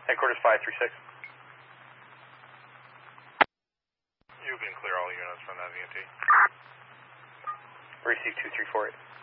Headquarters 536. You've been clear all units from that VNT. Receive 2348.